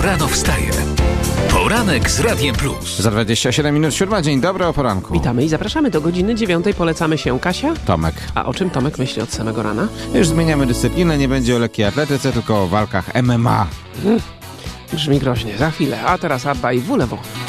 rano wstaje. Poranek z Radiem Plus. Za 27 minut 7. Dzień dobry, o poranku. Witamy i zapraszamy do godziny 9. Polecamy się Kasia. Tomek. A o czym Tomek myśli od samego rana? Już zmieniamy dyscyplinę, nie będzie o lekkiej atletyce, tylko o walkach MMA. Brzmi groźnie, za chwilę. A teraz Abba i Wulewo.